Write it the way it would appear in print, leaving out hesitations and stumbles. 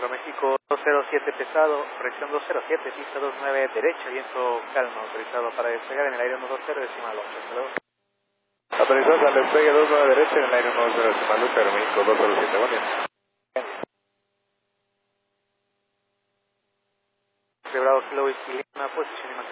Aeroméxico 207 pesado, corrección 207, pista 29 derecho, viento calma, autorizado para despegar en el aire 120 decimal 8. Hasta luego. Autorizado para despegue 29 derecho en el aire 120 decimal 8, Aeroméxico 207, buen día. Bravo Kilo Whisky Lima, posición y